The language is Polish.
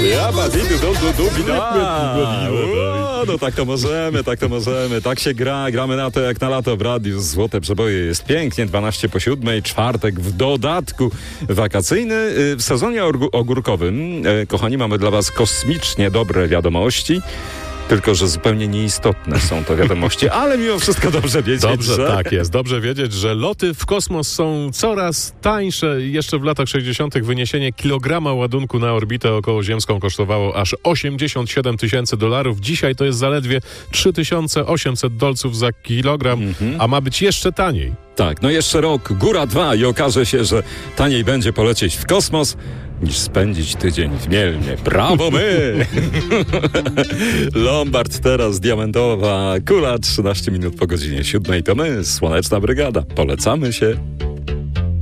Ja, no tak to możemy. Tak się gra. Gramy na to jak na lato w radiu. Złote przeboje, jest pięknie. 12:07, czwartek w dodatku wakacyjny. W sezonie ogórkowym, kochani, mamy dla was kosmicznie dobre wiadomości. Tylko że zupełnie nieistotne są to wiadomości, ale mimo wszystko dobrze wiedzieć, że... Tak jest, dobrze wiedzieć, że loty w kosmos są coraz tańsze. Jeszcze w latach 60. wyniesienie kilograma ładunku na orbitę okołoziemską kosztowało aż $87,000. Dzisiaj to jest zaledwie $3,800 za kilogram, a ma być jeszcze taniej. Tak, no jeszcze rok, góra 2 i okaże się, że taniej będzie polecieć w kosmos niż spędzić tydzień w Mielnie. Brawo my! Lombard teraz, diamentowa kula, 13 minut po godzinie 7. To my, Słoneczna Brygada. Polecamy się.